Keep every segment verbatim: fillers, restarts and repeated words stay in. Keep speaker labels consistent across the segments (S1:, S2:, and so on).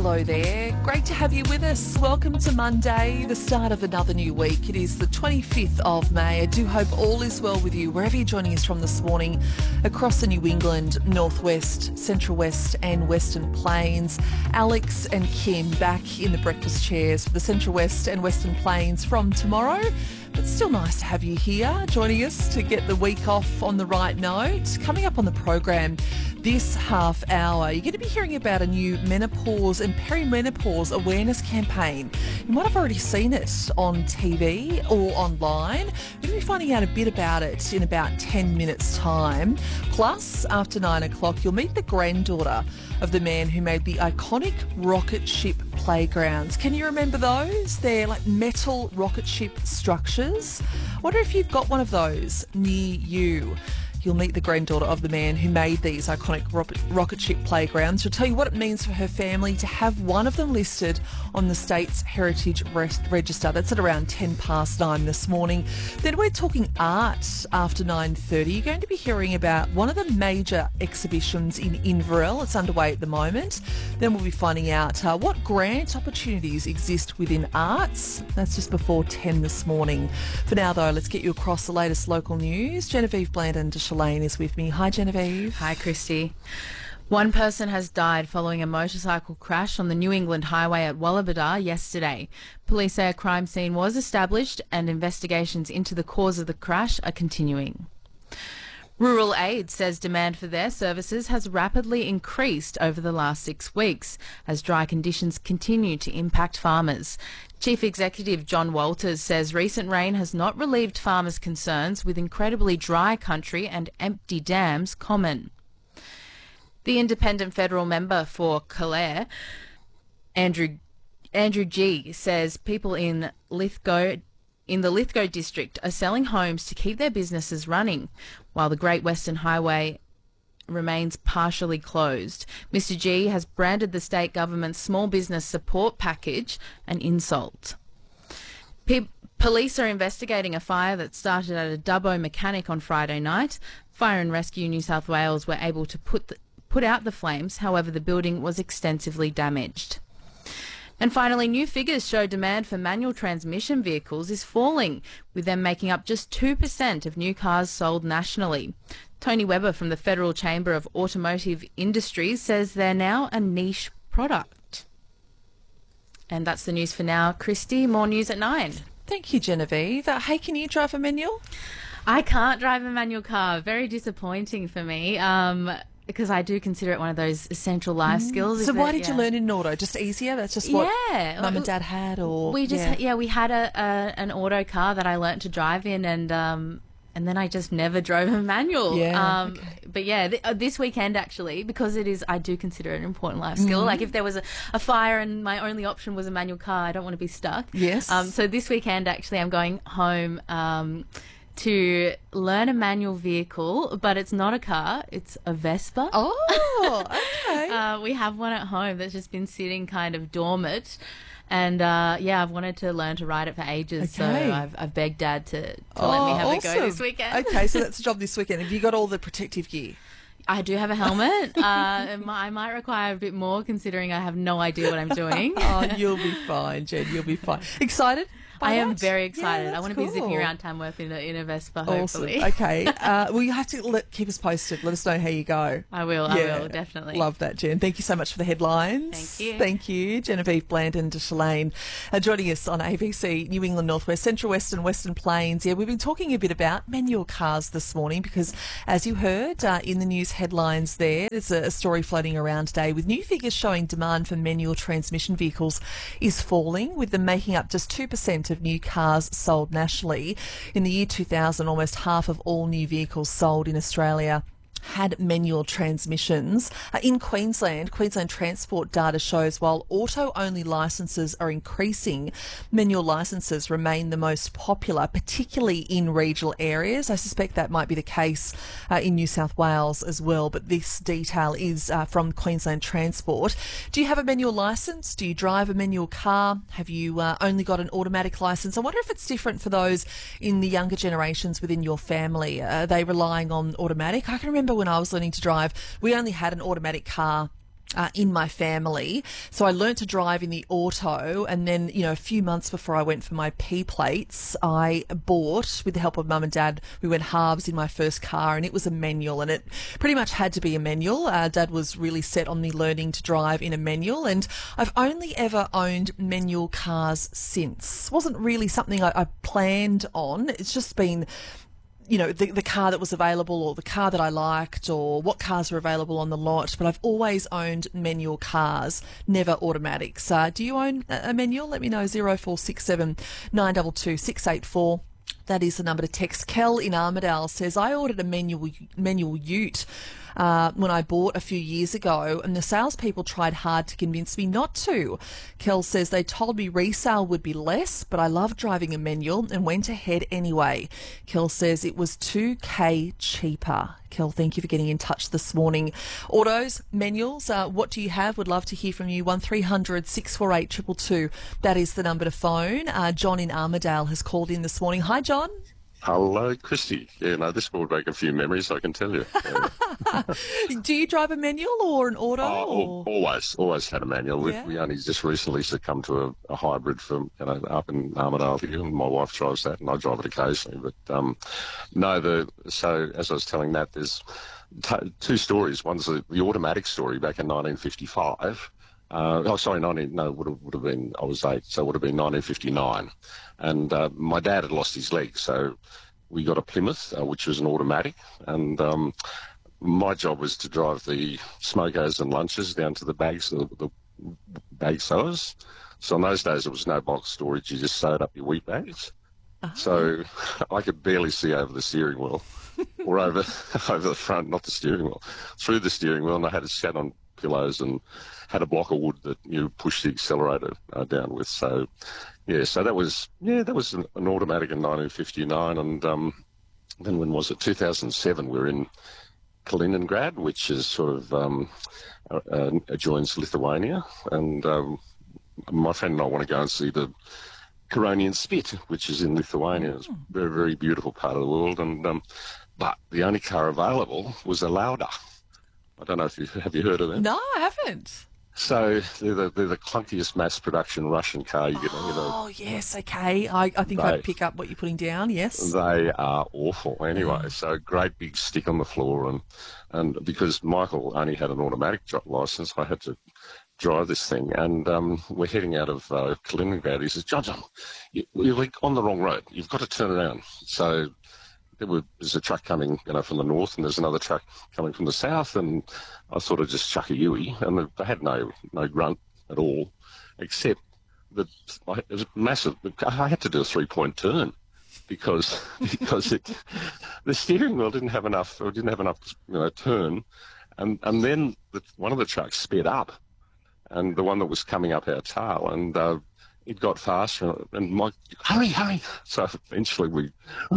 S1: Hello there. Great to have you with us. Welcome to Monday, the start of another new week. It is the twenty-fifth of May. I do hope all is well with you, wherever you're joining us from this morning, across the New England, Northwest, Central West and Western Plains. Alex and Kim back in the breakfast chairs for the Central West and Western Plains from tomorrow. But still nice to have you here joining us to get the week off on the right note. Coming up on the program this half hour, you're going to be hearing about a new menopause and perimenopause awareness campaign. You might have already seen it on T V or online. We're going to be finding out a bit about it in about ten minutes' time. Plus, after nine o'clock, you'll meet the granddaughter of the man who made the iconic rocket ship playgrounds. Can you remember those? They're like metal rocket ship structures. Wonder if you've got one of those near you. You'll meet the granddaughter of the man who made these iconic rocket ship playgrounds. She'll tell you what it means for her family to have one of them listed on the state's Heritage Register. That's at around ten past nine this morning. Then we're talking art after nine thirty. You're going to be hearing about one of the major exhibitions in Inverell. It's underway at the moment. Then we'll be finding out uh, what grant opportunities exist within arts. That's just before ten this morning. For now, though, let's get you across the latest local news. Genevieve Blandon Shalane is with me. Hi, Genevieve.
S2: Hi, Christy. One person has died following a motorcycle crash on the New England Highway at Wallabada yesterday. Police say a crime scene was established and investigations into the cause of the crash are continuing. Rural Aid says demand for their services has rapidly increased over the last six weeks as dry conditions continue to impact farmers. Chief Executive John Walters says recent rain has not relieved farmers' concerns with incredibly dry country and empty dams common. The independent federal member for Calare, Andrew Andrew G, says people in Lithgow in the Lithgow district are selling homes to keep their businesses running, while the Great Western Highway remains partially closed. Mister G has branded the state government's small business support package an insult. Pe- Police are investigating a fire that started at a Dubbo mechanic on Friday night. Fire and Rescue New South Wales were able to put the, put out the flames. However, the building was extensively damaged. And finally, new figures show demand for manual transmission vehicles is falling, with them making up just two percent of new cars sold nationally. Tony Webber from the Federal Chamber of Automotive Industries says they're now a niche product. And that's the news for now. Christy, more news at nine.
S1: Thank you, Genevieve. Uh, hey, can you drive a manual?
S2: I can't drive a manual car. Very disappointing for me. Um... Because I do consider it one of those essential life skills.
S1: So why
S2: it,
S1: did
S2: yeah.
S1: you learn in auto? Just easier? That's just what
S2: yeah.
S1: mum and dad had, or
S2: we just
S1: yeah,
S2: yeah we had a, a an auto car that I learnt to drive in, and um and then I just never drove a manual.
S1: Yeah.
S2: Um,
S1: okay.
S2: But yeah, th- uh, this weekend actually, because it is, I do consider it an important life skill.
S1: Mm-hmm.
S2: Like if there was a, a fire and my only option was a manual car, I don't want to be stuck.
S1: Yes.
S2: Um. So this weekend actually, I'm going home. Um. to learn a manual vehicle, but it's not a car, it's a Vespa.
S1: Oh, okay.
S2: uh, we have one at home that's just been sitting kind of dormant. And, uh, yeah, I've wanted to learn to ride it for ages,
S1: Okay.
S2: so I've, I've begged Dad to, to
S1: oh,
S2: let me have
S1: awesome.
S2: a go this weekend.
S1: Okay, so that's the job this weekend. Have you got all the protective gear?
S2: I do have a helmet. uh, it mi- I might require a bit more considering I have no idea what I'm doing.
S1: Oh, you'll be fine, Jen. You'll be fine. Excited?
S2: I am
S1: that?
S2: very excited.
S1: Yeah,
S2: I want to
S1: cool.
S2: be zipping around Tamworth in a, in a Vespa,
S1: Awesome.
S2: hopefully.
S1: Okay. Uh, well, you have to let, keep us posted. Let us know how you go.
S2: I will,
S1: Yeah.
S2: I will, definitely.
S1: Love that, Jen. Thank you so much for the headlines.
S2: Thank you.
S1: Thank you. Genevieve Blandon de Shalane uh, joining us on A B C New England Northwest, Central West and Western Plains. Yeah, we've been talking a bit about manual cars this morning because, as you heard uh, in the news headlines there, there's a, a story floating around today with new figures showing demand for manual transmission vehicles is falling, with them making up just two percent of new cars sold nationally. In the year two thousand, almost half of all new vehicles sold in Australia had manual transmissions. Uh, in Queensland, Queensland Transport data shows while auto-only licences are increasing, manual licences remain the most popular, particularly in regional areas. I suspect that might be the case uh, in New South Wales as well, but this detail is uh, from Queensland Transport. Do you have a manual licence? Do you drive a manual car? Have you uh, only got an automatic licence? I wonder if it's different for those in the younger generations within your family. Are they relying on automatic? I can remember when I was learning to drive, we only had an automatic car Uh, in my family. So I learnt to drive in the auto, and then, you know, a few months before I went for my P plates, I bought, with the help of mum and dad, we went halves in my first car, and it was a manual, and it pretty much had to be a manual. Uh, Dad was really set on me learning to drive in a manual, and I've only ever owned manual cars since. Wasn't really something I, I planned on. It's just been, you know, the, the car that was available, or the car that I liked, or what cars were available on the lot. But I've always owned manual cars, never automatics. Uh, do you own a, a manual? Let me know. zero four six seven nine two two six eight four. That is the number to text. Kel in Armidale says, I ordered a manual manual ute uh, when I bought a few years ago, and the salespeople tried hard to convince me not to. Kel says they told me resale would be less, but I love driving a manual and went ahead anyway. Kel says it was two K cheaper. Kel, thank you for getting in touch this morning. Autos, manuals, uh, what do you have? Would love to hear from you. one three hundred six four eight two two two. That is the number to phone. Uh, John in Armidale has called in this morning. Hi, John.
S3: Hello, Christy. Yeah, no, this brought back a few memories, I can tell you. Yeah.
S1: Do you drive a manual or an auto?
S3: Oh,
S1: or?
S3: Always, always had a manual. We,
S1: Yeah.
S3: we only just recently succumbed to a, a hybrid from, you know, up in Armidale here, and my wife drives that, and I drive it occasionally. But um, no, the so as I was telling Nat, there's t- two stories. One's the, the automatic story back in nineteen fifty-five. Uh, oh, sorry, nineteen, no, would have, would have been, I was eight, so it would have been nineteen fifty-nine. And uh, my dad had lost his leg, so we got a Plymouth, uh, which was an automatic, and um, my job was to drive the smokers and lunches down to the bags, the, the bag sewers. So in those days, there was no box storage, you just sewed up your wheat bags.
S1: Uh-huh.
S3: So I could barely see over the steering wheel, or over over the front, not the steering wheel, through the steering wheel, and I had to sat on pillows and had a block of wood that you push the accelerator uh, down with. So, yeah, so that was, yeah, that was an, an automatic in nineteen fifty-nine. And um, then when was it? two thousand seven, we were in Kaliningrad, which is sort of um, uh, uh, adjoins Lithuania. And um, my friend and I want to go and see the Curonian Spit, which is in Lithuania. It's a very, very beautiful part of the world. And um, but the only car available was a Lauda. I don't know if you have you heard of them.
S1: No, I haven't.
S3: So they're the, they're the clunkiest mass production Russian car you get.
S1: Oh, yes, okay. I, I think
S3: They-
S1: I'd pick up what you're putting down, yes.
S3: You know, they are awful. Anyway, so great big stick on the floor, and and because Michael only had an automatic dri- license, I had to drive this thing. And um, we're heading out of uh, Kaliningrad. He says, John, John, you, you're like on the wrong road. You've got to turn around. So there was there's a truck coming, you know, from the north, and there's another truck coming from the south, and I sort of just chuck a Yui, and they had no no grunt at all, except that I- it was massive. I had to do a three point turn because because it the steering wheel didn't have enough, or didn't have enough, you know, turn, and and then the, one of the trucks sped up, and the one that was coming up our tail, and uh, it got faster, and Mike, hurry, hurry. So eventually we,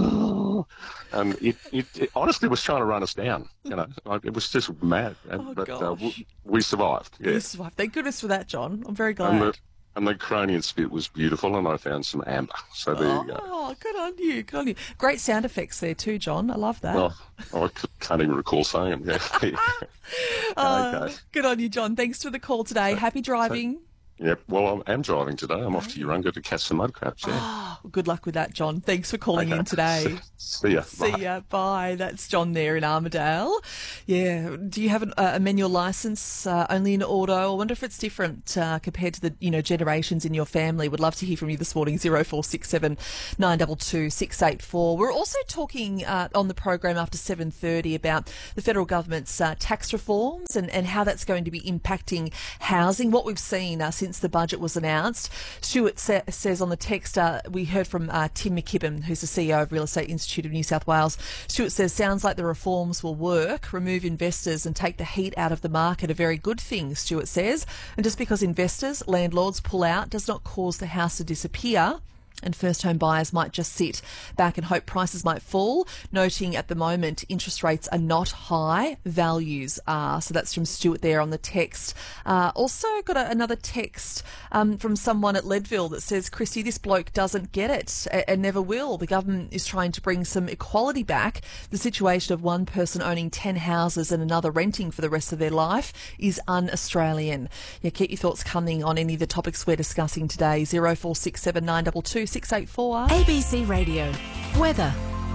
S3: and it, it, it honestly was trying to run us down. You know, like, it was just mad. And,
S1: Oh,
S3: but uh,
S1: gosh.
S3: we, we survived. Yeah.
S1: You survived. Thank goodness for that, John. I'm very
S3: And
S1: glad.
S3: the, and the Cronian Spit was beautiful, and I found some amber. So there you go.
S1: Oh, good on you. Good on you. Great sound effects there too, John. I love that.
S3: Well, I c- can't even recall saying them. Yeah.
S1: Uh,
S3: okay.
S1: Good on you, John. Thanks for the call today. Happy driving.
S3: Yep. Well, I am driving today. I'm off to Urunga to catch some mud crabs. Yeah.
S1: Oh, good luck with that, John. Thanks for calling in today.
S3: See ya.
S1: See
S3: Bye.
S1: ya. Bye. That's John there in Armidale. Yeah. Do you have an, uh, a manual license uh, only in auto? I wonder if it's different uh, compared to the you know generations in your family. Would love to hear from you this morning. Zero four six seven nine two two six eight four. We're also talking uh, on the program after seven thirty about the federal government's uh, tax reforms and, and how that's going to be impacting housing. What we've seen uh, since the budget was announced. Stuart sa- says on the text, uh, we heard from uh, Tim McKibben, who's the C E O of Real Estate Institute of New South Wales. Stuart says, sounds like the reforms will work, remove investors and take the heat out of the market. A very good thing, Stuart says. And just because investors, landlords pull out does not cause the house to disappear. And first home buyers might just sit back and hope prices might fall, noting at the moment interest rates are not high, values are. So that's from Stuart there on the text. Uh, also got a, another text um, from someone at Leadville that says, Christy, this bloke doesn't get it and, and never will. The government is trying to bring some equality back. The situation of one person owning ten houses and another renting for the rest of their life is un-Australian. Yeah, keep your thoughts coming on any of the topics we're discussing today. zero four six seven nine two two six eight four.
S4: A B C Radio. Weather.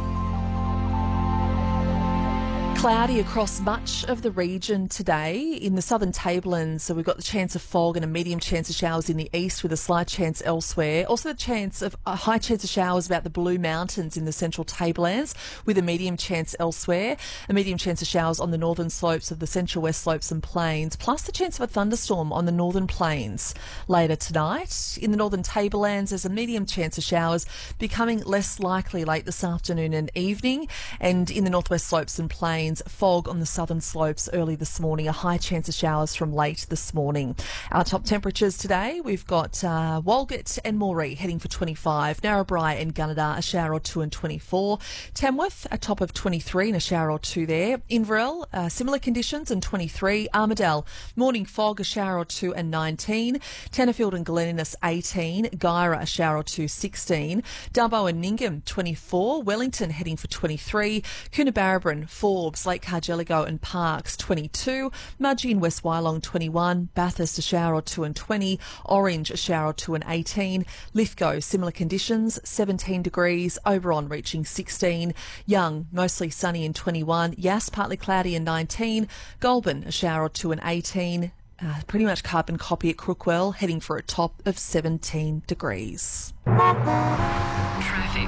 S1: Cloudy across much of the region today. In the southern tablelands, so we've got the chance of fog and a medium chance of showers in the east with a slight chance elsewhere. Also the chance of a high chance of showers about the Blue Mountains in the central tablelands with a medium chance elsewhere. A medium chance of showers on the northern slopes of the central west slopes and plains, plus the chance of a thunderstorm on the northern plains later tonight. In the northern tablelands, there's a medium chance of showers becoming less likely late this afternoon and evening. And in the northwest slopes and plains, fog on the southern slopes early this morning, a high chance of showers from late this morning. Our top temperatures today, we've got uh, Walgett and Moree heading for twenty-five, Narrabri and Gunnedah a shower or two and twenty-four, Tamworth a top of twenty-three and a shower or two there, Inverell uh, similar conditions and twenty-three, Armidale morning fog a shower or two and nineteen, Tenterfield and Glen Innes eighteen, Guyra a shower or two sixteen, Dubbo and Ningham twenty-four, Wellington heading for twenty-three, Coonabarabran, Forbes, Lake Cargelligo and Parks twenty-two, Mudgee and West Wyalong twenty-one, Bathurst a shower or two and twenty, Orange a shower or two and eighteen, Lithgow similar conditions seventeen degrees, Oberon reaching sixteen, Young mostly sunny and twenty-one, Yass partly cloudy and nineteen, Goulburn a shower or two and eighteen, uh, pretty much carbon copy at Crookwell heading for a top of seventeen degrees.
S4: Traffic.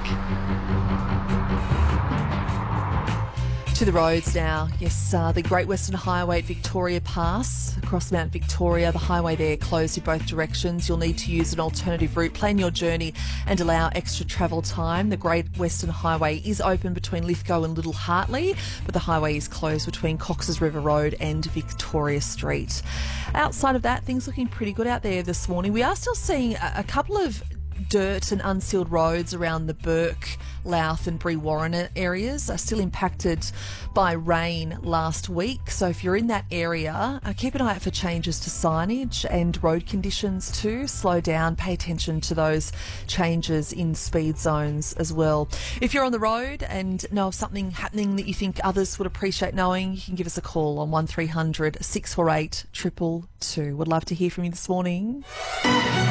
S1: To the roads now. Yes, uh, the Great Western Highway at Victoria Pass across Mount Victoria. The highway there closed in both directions. You'll need to use an alternative route. Plan your journey and allow extra travel time. The Great Western Highway is open between Lithgow and Little Hartley, but the highway is closed between Cox's River Road and Victoria Street. Outside of that, things looking pretty good out there this morning. We are still seeing a, a couple of dirt and unsealed roads around the Burke, Louth and Brewarrina areas are still impacted by rain last week. So if you're in that area, uh, keep an eye out for changes to signage and road conditions too. Slow down, pay attention to those changes in speed zones as well. If you're on the road and know of something happening that you think others would appreciate knowing, you can give us a call on one three hundred six four eight two two two. Would love to hear from you this morning.